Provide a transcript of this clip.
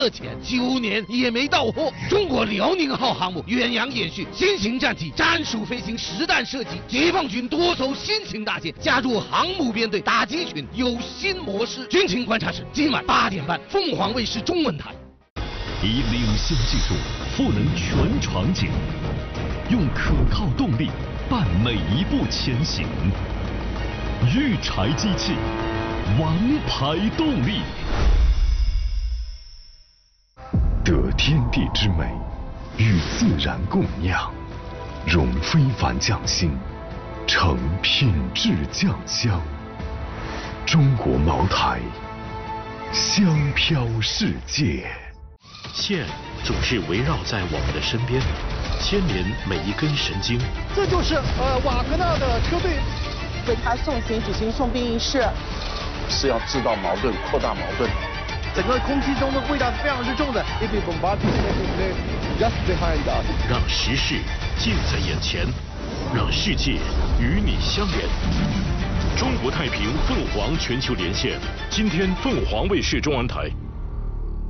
前9年也没到货。中国辽宁号航母远洋演训新型战机战术飞行实弹射击，解放军多艘新型大舰加入航母编队打击群有新模式。军情观察室今晚8点半，凤凰卫视中文台。 以领先技术赋能全场景，用可靠动力伴每一步前行。育柴机器，王牌动力。 得天地之美，与自然共酿，融非凡匠心，成品质酱香。中国茅台，香飘世界。 线总是围绕在我们的身边，牵连每一根神经。 这就是瓦格纳的车队。 为他送行举行送殡仪式， 是要制造矛盾，扩大矛盾。 整个空气中的味道是非常之重的。 让时事近在眼前，让世界与你相连。中国太平凤凰全球连线，今天凤凰卫视中文台。